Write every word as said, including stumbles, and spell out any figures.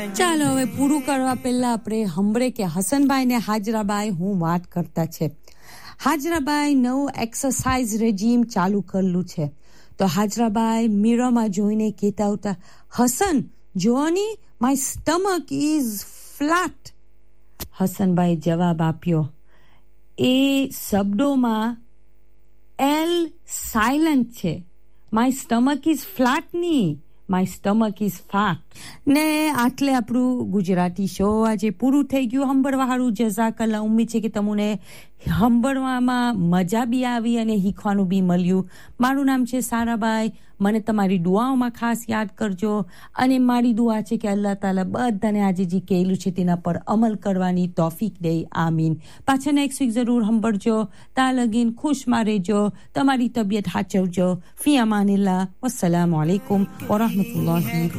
ચાલો હવે પૂરું કરવા પહેલા આપણે હંભરે કે હસનભાઈ ને હાજરાબાઈ હું વાત કરતા છે. હાજરાબાઈ નવું એક્સરસાઇઝ રેજીમ ચાલુ કરેલું છે. તો હાજરાબાઈ મિરરમાં જોઈને કહેતા હતા, હસન જોની માય સ્ટમક ઇઝ ફ્લેટ. હસનભાઈ જવાબ આપ્યો, એ શબ્દોમાં એલ સાયલન્ટ છે. માય સ્ટમક ઇઝ ફ્લેટ ની, માય સ્ટમક ઇઝ ફેટ. ને આટલે આપણું ગુજરાતી શો આજે પૂરું થઈ ગયું. હંભળવા હારું જઝાકલ્લા. ઉમ્મીદ છે કે તમને હંભળવામાં મજા બી આવી અને શીખવાનું બી મળ્યું. મારું નામ છે સારાબાઈ. મને તમારી દુઆઓમાં ખાસ યાદ કરજો અને મારી દુઆ છે કે અલ્લાહ તાલા બધાને આજે જે કહેલું છે તેના પર અમલ કરવાની તોફીક દે. આમીન. પાછા નેક્સ્ટ વીક જરૂર હંભળજો. તા લગીન ખુશમાં રહેજો, તમારી તબિયત હાચવજો. ફી અમાનિલ્લાહ. વસ્સલામુ અલૈકુમ વરહમતુલ્લાહી